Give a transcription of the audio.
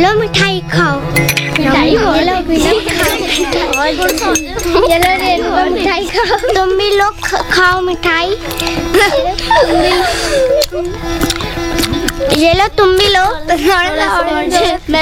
लो मिठाई खाओ। मिठाई ये लो रेनबो मिठाई खाओ। तुम भी लोग खाओ मिठाई। ये लो तुम भी लो।